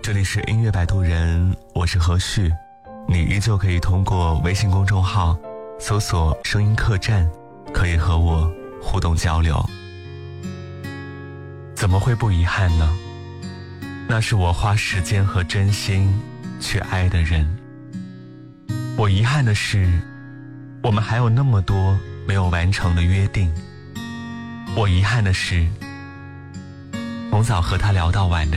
这里是音乐摆渡人，我是何旭。你依旧可以通过微信公众号搜索声音客栈，可以和我互动交流。怎么会不遗憾呢？那是我花时间和真心去爱的人。我遗憾的是，我们还有那么多没有完成的约定。我遗憾的是，从早和他聊到晚的